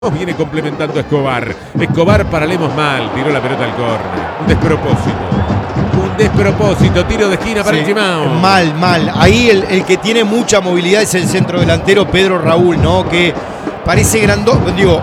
Viene complementando a Escobar. Escobar para Lemos mal. Tiró la pelota al córner. Un despropósito. Tiro de esquina para el Chimao. Mal. Ahí el que tiene mucha movilidad es el centro delantero Pedro Raúl, ¿no? Que parece grandote. Digo,